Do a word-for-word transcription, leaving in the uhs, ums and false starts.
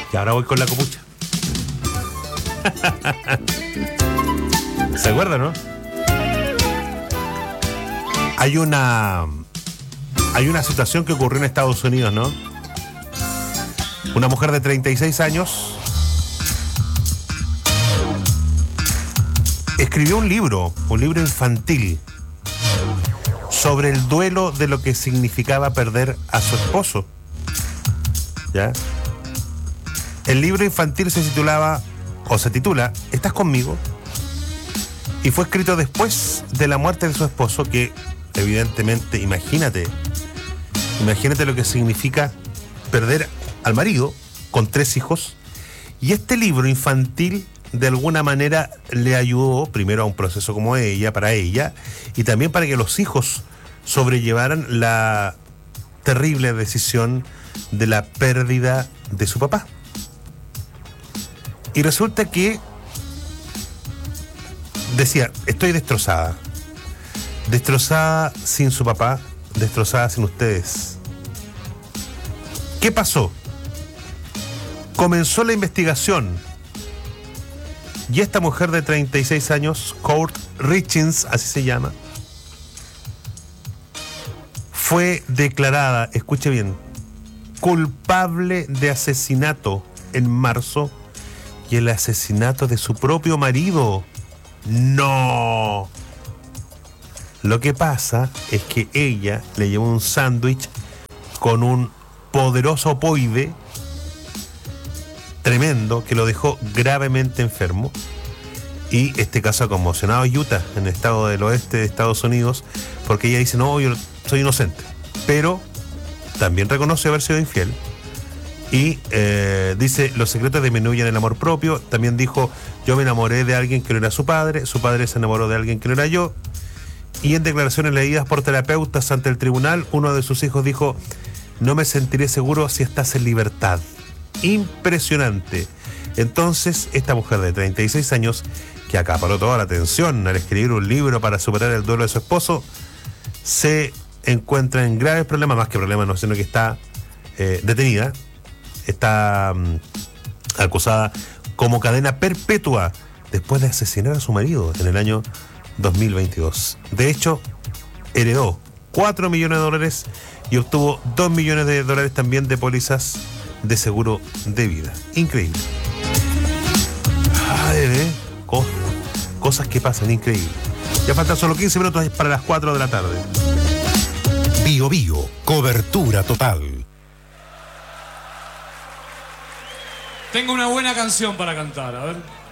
Y ahora voy con la copucha. ¿Se acuerdan, no? Hay una... Hay una situación que ocurrió en Estados Unidos, ¿no? Una mujer de treinta y seis años escribió un libro, un libro infantil, sobre el duelo de lo que significaba perder a su esposo. ¿Ya? El libro infantil se titulaba, o se titula, ¿Estás conmigo? Y fue escrito después de la muerte de su esposo, que evidentemente, imagínate, imagínate lo que significa perder al marido con tres hijos. Y este libro infantil de alguna manera le ayudó primero a un proceso como ella, para ella, y también para que los hijos sobrellevaran la terrible decisión de la pérdida de su papá. Y resulta que decía, estoy destrozada, destrozada sin su papá, destrozada sin ustedes. ¿Qué pasó? Comenzó la investigación y esta mujer de treinta y seis años, Court Richins, así se llama, fue declarada, escuche bien, culpable de asesinato en marzo y el asesinato de su propio marido. ¡No! Lo que pasa es que ella le llevó un sándwich con un poderoso opoide tremendo que lo dejó gravemente enfermo, y este caso ha conmocionado a Utah, en el estado del oeste de Estados Unidos, porque ella dice, no, yo soy inocente, pero también reconoce haber sido infiel y eh, dice, los secretos disminuyen el amor propio. También dijo, yo me enamoré de alguien que no era su padre, su padre se enamoró de alguien que no era yo. Y en declaraciones leídas por terapeutas ante el tribunal, uno de sus hijos dijo, no me sentiré seguro si estás en libertad. Impresionante. Entonces, esta mujer de treinta y seis años, que acaparó toda la atención al escribir un libro para superar el duelo de su esposo, se encuentra en graves problemas, más que problemas, no, sino que está eh, detenida, está um, acusada como cadena perpetua después de asesinar a su marido en el año dos mil veintidós. De hecho, heredó cuatro millones de dólares y obtuvo dos millones de dólares también de pólizas de seguro de vida. Increíble. Ay, ¿eh? Cos- cosas que pasan, increíble. Ya faltan solo quince minutos para las cuatro de la tarde. Bio Bio, cobertura total. Tengo una buena canción para cantar, a ver.